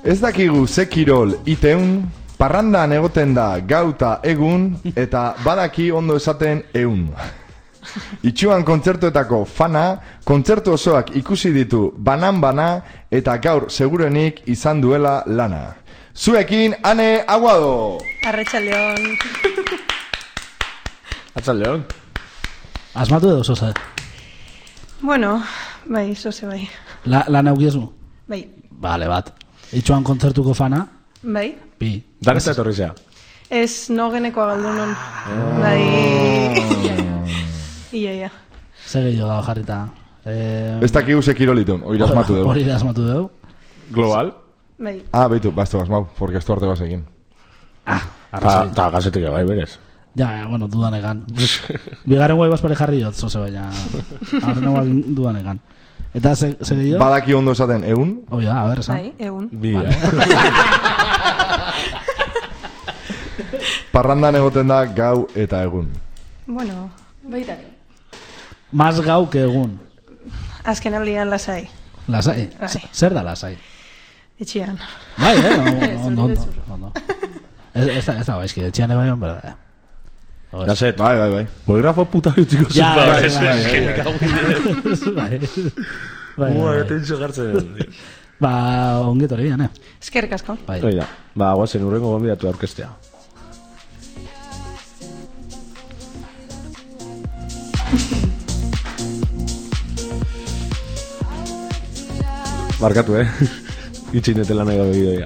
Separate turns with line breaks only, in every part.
Ez dakigu ze kirol iteun, parrandan egoten da gauta egun, eta badaki ondo esaten eun. Itxuan kontzertuetako fana, kontzertu osoak ikusi ditu banan-bana, eta gaur segurenik izan duela lana. Zuekin, Ane Aguado!
Arratsaldeon.
Arratsaldeon.
Asmatu edo zoze?
Bueno, bai, zoze bai.
Lan aukiezu?
Bai.
Bale, bat. Itxuan kontzertuko fana?
Bai.
Bi.
Daneta etorri zea?
Ez, no geneko galdunon. Bai. Ia.
Zer gehiago dago jarrita?
Ez dakigu ze kirolitun, hori asmatu dugu.
Hori asmatu dugu.
Global?
Bai.
Beitu, basto asmau, porque esto arte vas egin.
Ta gazetik bai, berez.
Ja, bueno, dudan egan. Bigarren guai baspare jarri jot, zoze baina. Arren guai dudan egan. Eta ze gehiago?
Badaki ondo esaten eun?
Oia, a ber, esan.
Bai, egun.
Bi,
Parrandan egoten da gau eta egun.
Bueno, baita.
Mas gau que egun.
Azken aldian lasai.
Lasai?
Bai.
Zer da lasai?
Etxean.
Bai, ondo. Ez da baizki, etxean egon bera.
Gazet.
Bai.
Poligrafo puta jutiko
Ja,
bai. Tentxo gartzen.
Ba, onget hori, ne?
Eskerrik asko.
Bai.
Oida, ba, guazen urrengo gonbidatu aurkestea. Barkatu, Itxinetela nahi gabe bidoia.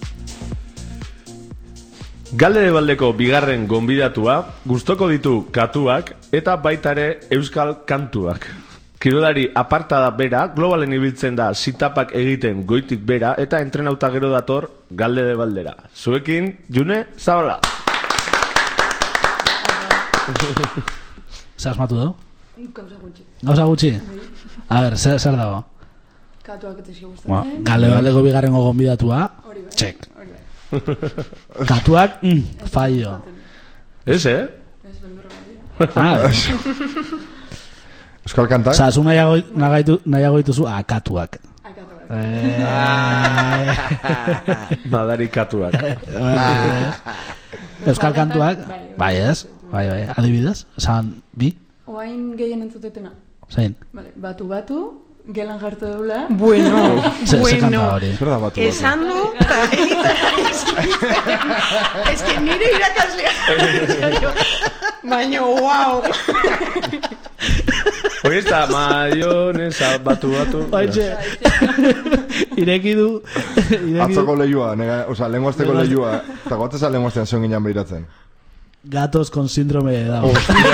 Galde de Baldeko bigarren gonbidatua gustoko ditu katuak eta baita ere euskal kantuak. Kirolari apartada bera, globalen ibiltzen da zitapak egiten goitik bera eta entrenauta gero dator Galde de Baldera. Zuekin, June Zabala.
Zer asmatu dugu?
Gauza gutxi.
Gauza gutxi? A ber, zer dago?
Katuak eta zio gustatzen.
Galde Baldeko bigarrengo gonbidatua, txek. Katuak, fallo.
Ez,
Ez beldurra badia.
Euskal kantak?
Osa, zu nahiago dituzu, katuak.
Katuak.
Madari katuak.
Euskal kantuak, bai ez, bai, adibidez, esan bi,
Oain gehien entzutetena.
zein.
Batu, gelan jartu deula.
Bueno.
Zer kanta hori.
Zer da batu?
Esan du, ez que nire irakaslea. Baina, wow.
Hori ez da, maionesa, batu.
Baitxe, ireki du.
Atzoko lehua, oza, lenguazteko lehua. Eta goatzeza lenguaztean zion ginen behiratzen.
Gatos con síndrome de Down.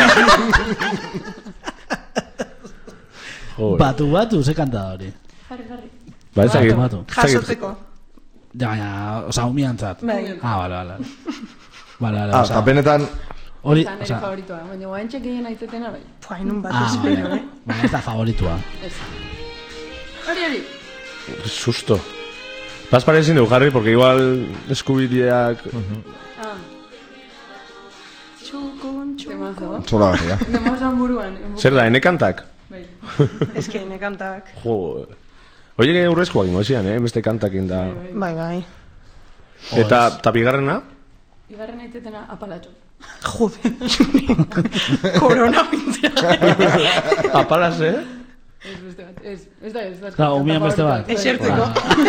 Batu, ze kanta hori.
Jarri.
Ba, ez dakit.
Batu.
Jasotzeko.
Ja, oza, umiantzat.
Bai.
Bale.
Eta benetan,
Hori,
Eta nire favoritoa. Baina oain txek gehien aitetena bai.
Hainun bat espero,
Baina ez da favoritua.
Ez. Hori.
Susto. Bas parezin dugu jarri, porque igual eskubideak...
Txukun.
Temazo.
zola garria.
Demozan buruan.
Zer da, enekantak?
Bai.
Ez que ne kantak.
Jo... Oie gene urrezkoak ingo zian, beste kantakin da...
Bai.
Eta bigarrena?
Igarren aitetena apalatxo.
Jode, korona pintzea.
Apalas,
Ez beste bat. Ez da.
Claro, umian beste bat.
Esertzeko.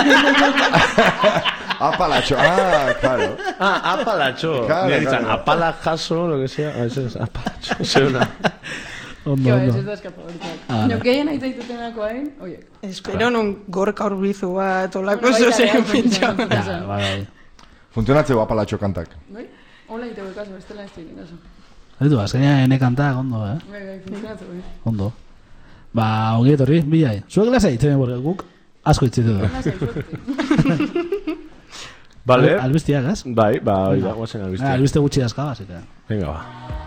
Apalatxo, claro.
Apalatxo.
Claro,
Mira, ditzan,
claro.
apala jaso, lo que sea. Ez, apalatxo. Zeuna.
Jo, ez da eska favoritoak. No, gehien aitetenako hain, oiek.
Espero non gorka urbizu bat, olako zozen pintxo.
Bai.
Funtzionatzeu apalatxo kantak.
Bai? Hola iteko kaso, bestela ez diren kaso.
Edu, azkenean ene kantak, ondo,
Bai, funtzionatze, bai.
Ondo. Ba, ongi etorri, bilai. Zuek lasai, itzen guk asko itzitu du.
Vale.
Albiztiak, ez?
Bai, guazen albiztia.
Albizte gutxi dazka, basita.
Venga, ba.